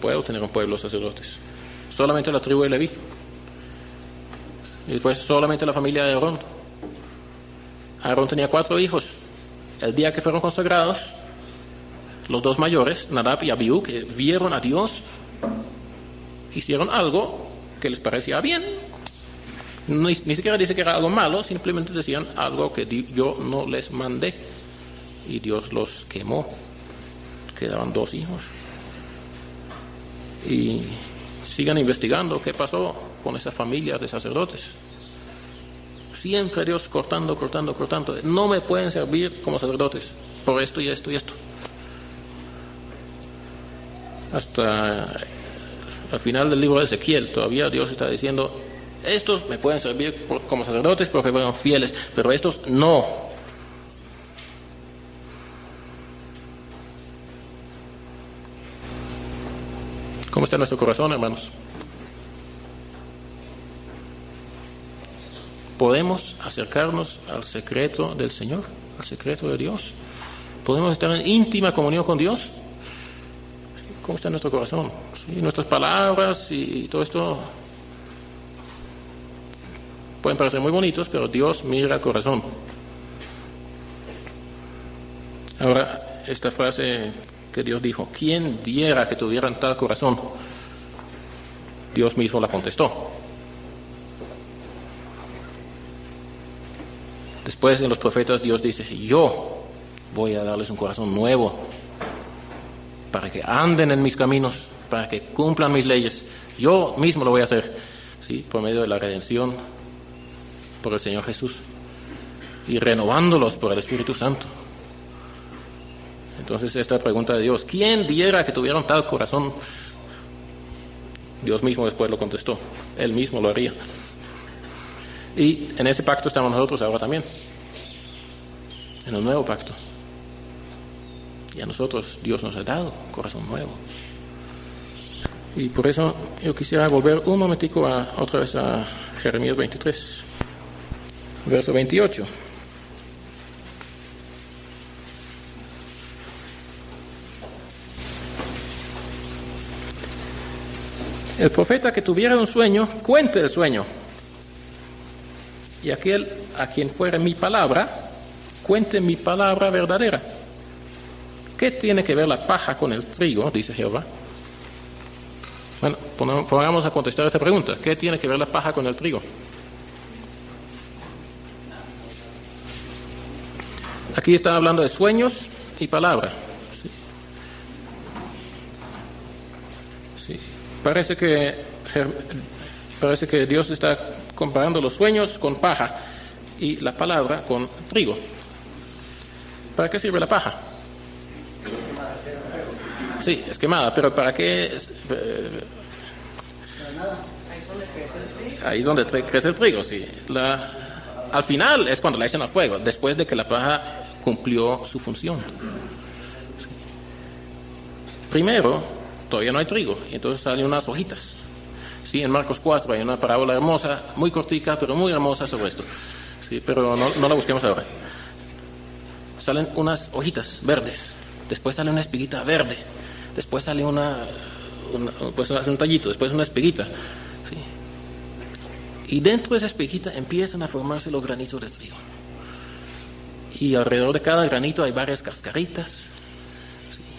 puedo tener un pueblo de sacerdotes. Solamente la tribu de Leví. Y después solamente la familia de Aarón. Aarón tenía 4 hijos. El día que fueron consagrados, los 2 mayores, Nadab y Abiú, que vieron a Dios, hicieron algo que les parecía bien. Ni siquiera dice que era algo malo, simplemente decían algo que yo no les mandé. Y Dios los quemó. Quedaban 2 hijos. Y sigan investigando qué pasó con esa familia de sacerdotes. Siempre Dios cortando. No me pueden servir como sacerdotes por esto y esto y esto. Hasta al final del libro de Ezequiel todavía Dios está diciendo: estos me pueden servir como sacerdotes porque fueron fieles, pero estos no. ¿Cómo está nuestro corazón, hermanos? ¿Podemos acercarnos al secreto del Señor, al secreto de Dios? ¿Podemos estar en íntima comunión con Dios? ¿Cómo está nuestro corazón? ¿Sí? Nuestras palabras y todo esto pueden parecer muy bonitos, pero Dios mira el corazón. Ahora, esta frase que Dios dijo: ¿quién diera que tuvieran tal corazón? Dios mismo la contestó. Después en los profetas Dios dice: yo voy a darles un corazón nuevo para que anden en mis caminos, para que cumplan mis leyes. Yo mismo lo voy a hacer, ¿sí? Por medio de la redención por el Señor Jesús y renovándolos por el Espíritu Santo. Entonces esta pregunta de Dios: ¿quién diera que tuvieran tal corazón? Dios mismo después lo contestó. Él mismo lo haría. Y en ese pacto estamos nosotros ahora también, en el nuevo pacto. Y a nosotros Dios nos ha dado un corazón nuevo. Y por eso yo quisiera volver un momentico otra vez a Jeremías 23, verso 28. El profeta que tuviera un sueño, cuente el sueño. Y aquel a quien fuere mi palabra, cuente mi palabra verdadera. ¿Qué tiene que ver la paja con el trigo?, dice Jehová. Bueno, pongamos a contestar esta pregunta. ¿Qué tiene que ver la paja con el trigo? Aquí está hablando de sueños y palabra. Sí. Parece que Dios está comparando los sueños con paja y la palabra con trigo. ¿Para qué sirve la paja? Sí, es quemada, pero ¿para qué? Ahí es donde crece el trigo, sí. Al final es cuando la echan al fuego, después de que la paja cumplió su función. Primero, todavía no hay trigo, y entonces salen unas hojitas. Sí, en Marcos 4 hay una parábola hermosa, muy cortica, pero muy hermosa sobre esto. Sí, pero no la busquemos ahora. Salen unas hojitas verdes, después sale una espiguita verde, después sale pues un tallito, después una espiguita. ¿Sí? Y dentro de esa espiguita empiezan a formarse los granitos de trigo. Y alrededor de cada granito hay varias cascaritas,